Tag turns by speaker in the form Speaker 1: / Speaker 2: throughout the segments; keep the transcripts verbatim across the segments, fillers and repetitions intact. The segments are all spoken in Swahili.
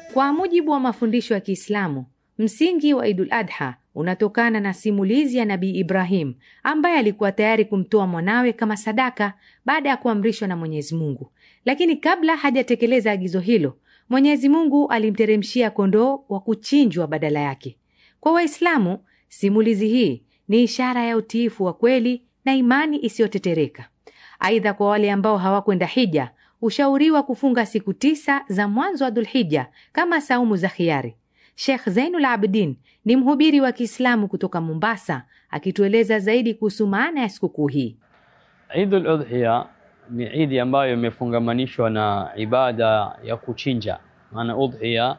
Speaker 1: Kwa mujibu wa mafundisho ya Kiislamu, msingi wa Idul Adha unatokana na simulizi ya Nabii Ibrahim ambaye alikuwa tayari kumtoa mwanawe kama sadaka baada ya kuamrishwa na Mwenyezi Mungu. Lakini kabla hajatekeleza agizo hilo, Mwenyezi Mungu alimteremshia kondoo wa kuchinjwa badala yake. Kwa Waislamu, simulizi hii ni ishara ya utiifu wa kweli na imani isiyotetereka. Aidha, kwa wale ambao hawakwenda hija, ushauriwa kufunga siku tisa za mwanzo wa Dhulhijja kama saumu za khiari. Sheikh Zainul Abidin ni mhubiri wa Kiislamu kutoka Mombasa, akitueleza zaidi kuhusu maana ya sikukuu hii.
Speaker 2: Eidul Adha ni idi ambayo imefungamanishwa na ibada ya kuchinja. Maana udhiya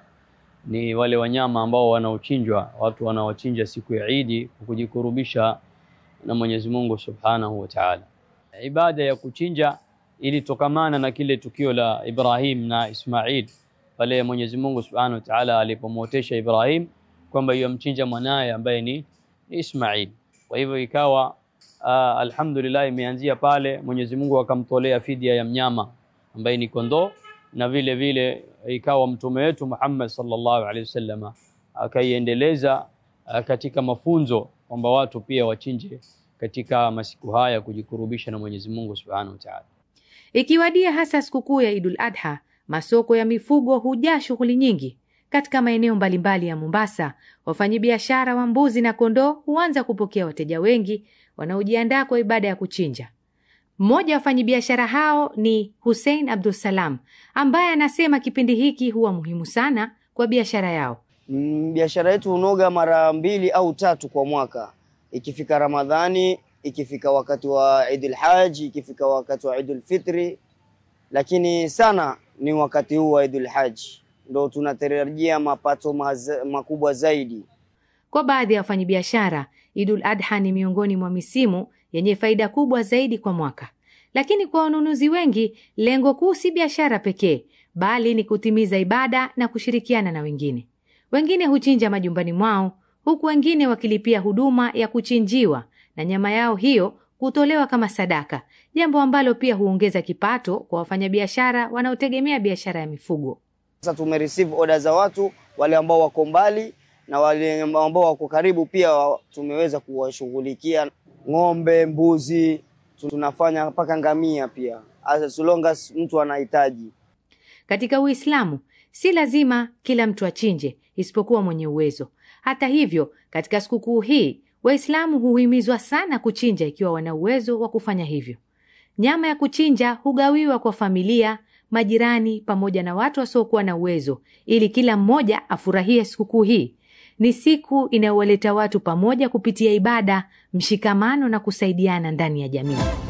Speaker 2: ni wale wanyama ambao wanaochinjwa, watu wanaochinja siku ya Idi kujikurubisha na Mwenyezi Mungu Subhanahu wa Ta'ala. Ibada ya kuchinja ilitokamana na kile tukio la Ibrahim na Ismail, pale Mwenyezi Mungu Subhanahu wa Ta'ala alipomwotesha Ibrahim kwamba yamchinja mwanae ambaye ni Ismail. Kwa hivyo ikawa uh, alhamdulillah imeanzia pale, Mwenyezi Mungu akamtolea fidia ya mnyama ambaye ni kondoo, na vile vile ikawa mtume wetu Muhammad sallallahu alaihi wasallam akaiendeleza uh, katika mafunzo kwamba watu pia wachinje katika masiku haya kujikurubisha na Mwenyezi Mungu Subhanahu wa Ta'ala.
Speaker 1: Ikiwadia hasa sikukuu ya Idul Adha, masoko ya mifugo hujaa shughuli nyingi. Katika maeneo mbalimbali ya Mombasa, wafanyabiashara wa mbuzi na kondoo huanza kupokea wateja wengi wanaojiandaa kwa ibada ya kuchinja. Mmoja wa wafanyabiashara hao ni Hussein Abdul Salam, ambaye anasema kipindi hiki huwa muhimu sana kwa biashara yao.
Speaker 3: Mm, biashara yetu unoga mara mbili au tatu kwa mwaka. Ikifika Ramadhani, ikifika wakati wa Idul Hajj, ikifika wakati wa Idul Fitri, lakini sana ni wakati huu wa Idul Hajj ndio tunatarajia mapato makubwa zaidi.
Speaker 1: Kwa baadhi ya wafanyabiashara, Idul Adha ni miongoni mwa misimu yenye faida kubwa zaidi kwa mwaka. Lakini kwa wanunuzi wengi, lengo kuu si biashara pekee, bali ni kutimiza ibada na kushirikiana na wengine. Wengine huchinja majumbani mwao, huku wengine wakilipia huduma ya kuchinjiwa na nyama yao hiyo kutolewa kama sadaka, jambo ambalo pia huongeza kipato kwa wafanyabiashara wanaotegemea biashara ya mifugo.
Speaker 3: Sasa tumereceive order za watu wale ambao wako mbali na wale ambao wako karibu, pia tumeweza kuwashughulikia ng'ombe, mbuzi, tunafanya mpaka ngamia pia, as long as mtu anahitaji.
Speaker 1: Katika Uislamu, si lazima kila mtu achinje isipokuwa mwenye uwezo. Hata hivyo, katika sikukuu hii, Waislamu huhimizwa sana kuchinja ikiwa wana uwezo wa kufanya hivyo. Nyama ya kuchinja hugawiwa kwa familia, majirani pamoja na watu wasiokuwa na uwezo ili kila mmoja afurahie sikukuu hii. Ni siku inayowaleta watu pamoja kupitia ibada, mshikamano na kusaidiana ndani ya jamii.